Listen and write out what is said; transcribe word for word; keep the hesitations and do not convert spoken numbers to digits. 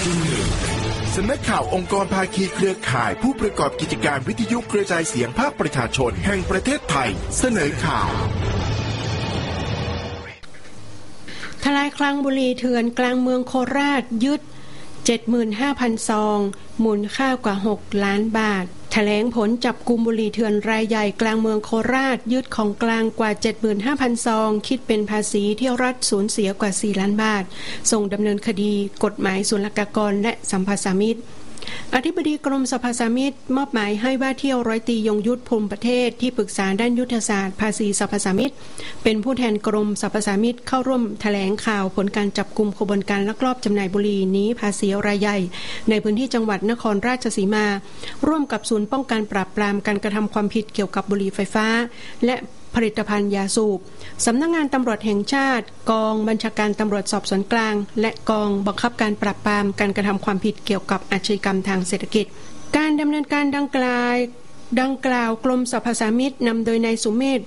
สำนักข่าวองค์กรภาคีเครือข่ายผู้ประกอบกิจการวิทยุกระจายเสียงภาคประชาชนแห่งประเทศไทยเสนอข่าวทลายคลังบุหรี่เถื่อนกลางเมืองโคราชยึด เจ็ดหมื่นห้าพัน ซองมูลค่ากว่าหกล้านบาทแถลงผลจับกุมบุหรี่เถื่อนรายใหญ่กลางเมืองโคราชยึดของกลางกว่า เจ็ดหมื่นห้าพัน ซองคิดเป็นภาษีที่รัฐสูญเสียกว่าสี่ล้านบาทส่งดำเนินคดีกฎหมายศุลกากรและสัมภาษามิตรอธิบดีกรมสรรพสามิตมอบหมายให้ว่าที่ร้อยตรียงยุทธภูมิประเทศที่ปรึกษาด้านยุทธศาสตร์ภาษีสรรพสามิตเป็นผู้แทนกรมสรรพสามิตเข้าร่วมแถลงข่าวผลการจับกุมขบวนการลักลอบจำหน่ายบุหรี่หนีภาษีรายใหญ่ในพื้นที่จังหวัดนครราชสีมาร่วมกับศูนย์ป้องกันปราบปรามการกระทำความผิดเกี่ยวกับบุหรี่ไฟฟ้าและผลิตภัณฑ์ยาสูบสำนักงานตำรวจแห่งชาติกองบัญชาการตำรวจสอบสวนกลางและกองบังคับการปราบปรามการกระทำความผิดเกี่ยวกับอาชญากรรมทางเศรษฐกิจการดำเนินการดังกล่าวดังกล่าวกรมสรรพสามิตนำโดยนายสุเมธ